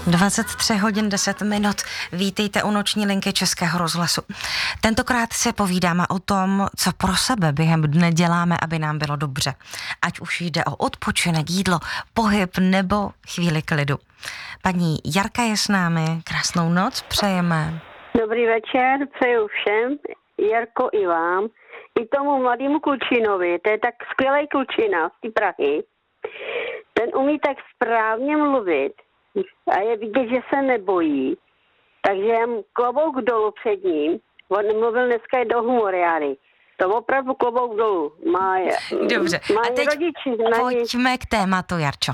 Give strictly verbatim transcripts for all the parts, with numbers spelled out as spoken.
dvacet tři hodin deset minut. Vítejte u noční linky Českého rozhlasu. Tentokrát se povídáme o tom, co pro sebe během dne děláme, aby nám bylo dobře. Ať už jde o odpočinek, jídlo, pohyb nebo chvíli klidu. Paní Jarka je s námi. Krásnou noc přejeme. Dobrý večer, přeju všem. Jarko, i vám. I tomu mladému klučinovi, to je tak skvělý klučina z té Prahy. Ten umí tak správně mluvit a je vidět, že se nebojí. Takže já mu klobouk dolů před ním. On mluvil dneska i do humoriáry. To opravdu klobouk dolů. Má, Dobře, má a teď rodiči, pojďme k tématu, Jarčo.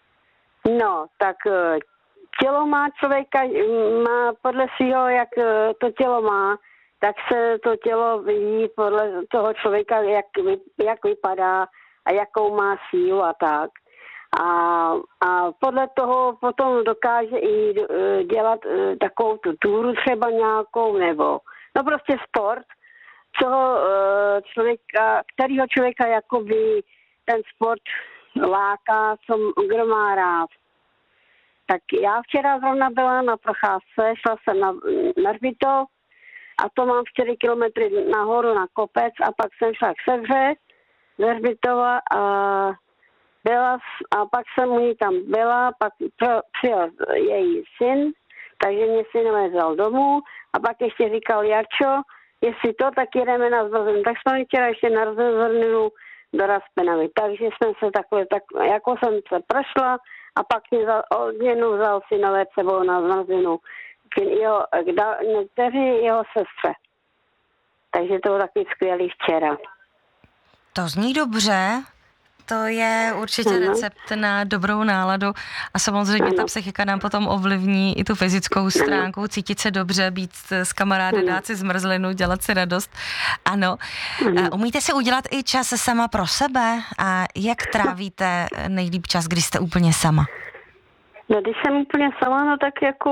No, tak tělo má člověka, má podle svého, jak to tělo má, tak se to tělo vidí podle toho člověka, jak, jak vypadá a jakou má sílu a tak. A, a podle toho potom dokáže i dělat takovou tu túru třeba nějakou, nebo no prostě sport, co člověka, kterýho člověka jakoby ten sport láká, co, kdo má rád. Tak já včera zrovna byla na procházce, šla jsem na, na Hřbitov a to mám čtyři kilometry nahoru na kopec a pak jsem šla k Sevře ze Hřbitova a byla a pak jsem u ní tam byla, pak přijel její syn, takže mě syn vzal domů a pak ještě říkal Jarčo, jestli to, tak jedeme na zvrzninu. Tak jsme včera ještě na zvrzninu do Raspenavy. Takže jsme se takhle, tak jako jsem se prošla a pak mě za odměnu vzal synové sebou na zvrzninu. Jeho, kteří jeho sestře. Takže to bylo takový skvělý včera. To zní dobře. To je určitě ano. Recept na dobrou náladu a samozřejmě ano. Ta psychika nám potom ovlivní i tu fyzickou stránku, ano. Cítit se dobře, být s kamarády, ano. Dát si zmrzlinu, dělat si radost. Ano. ano. Umíte si udělat i čas sama pro sebe? A jak trávíte nejlíp čas, když jste úplně sama? No, když jsem úplně sama, no tak jako,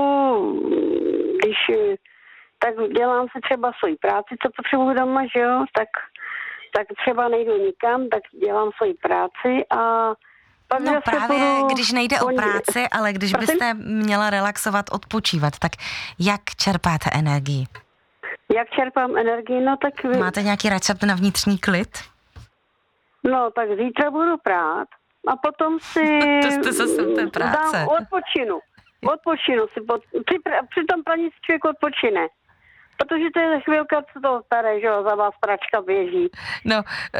když tak dělám si třeba svoji práci, co potřebuji doma, že jo, tak tak třeba nejdu nikam, tak dělám svoji práci a pak no právě, budu... když nejde o práci, ale když Prosím? byste měla relaxovat, odpočívat, tak jak čerpáte energii? Jak čerpám energii, no tak... Vy... Máte nějaký recept na vnitřní klid? No, tak zítra budu prát a potom si... To jste zase v té práce. Dám odpočinu. Odpočinu si. Pod... Při, při tom praní si člověk odpočine. Protože to je chvilka, co to staré, že jo, za vás pračka běží. No,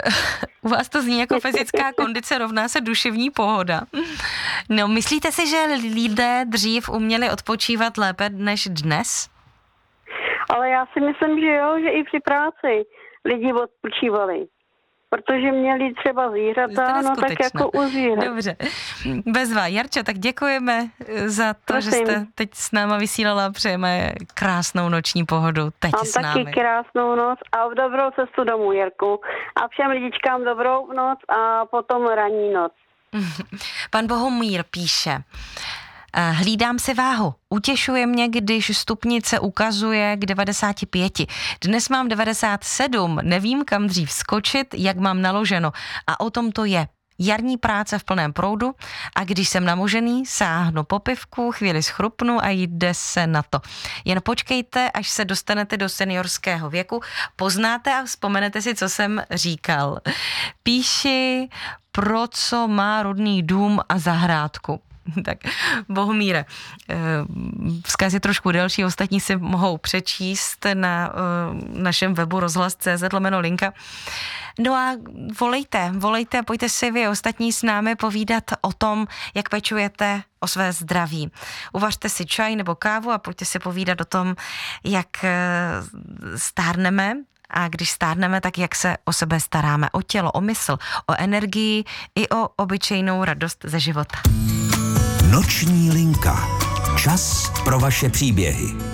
u vás to zní jako fyzická kondice rovná se duševní pohoda. No, myslíte si, že lidé dřív uměli odpočívat lépe než dnes? Ale já si myslím, že jo, že i při práci lidi odpočívali. Protože měli třeba zvířata, no tak jako u zvířat. Dobře. Bezva. Jarčo, tak děkujeme za to, Prosím. Že jste teď s náma vysílala. Přejeme krásnou noční pohodu teď Mám s námi. taky krásnou noc a v dobrou cestu domů, Jarku. A všem lidičkám dobrou noc a potom ranní noc. Pan Bohumír píše: hlídám si váhu. Utěšuje mě, když stupnice ukazuje k devadesát pět. Dnes mám devadesát sedm, nevím, kam dřív skočit, jak mám naloženo. A o tom to je. Jarní práce v plném proudu a když jsem namožený, sáhnu po pivku, chvíli schrupnu a jde se na to. Jen počkejte, až se dostanete do seniorského věku, poznáte a vzpomenete si, co jsem říkal. Píši, pro co má rodný dům a zahrádku. Tak Bohumíre, vzkaz je trošku delší, ostatní si mohou přečíst na našem webu rozhlas tečka cé zet lomeno linka. No a volejte, volejte, pojďte si vy ostatní s námi povídat o tom, jak pečujete o své zdraví. Uvařte si čaj nebo kávu a pojďte si povídat o tom, jak stárneme, a když stárneme, tak jak se o sebe staráme, o tělo, o mysl, o energii i o obyčejnou radost ze života. Noční linka. Čas pro vaše příběhy.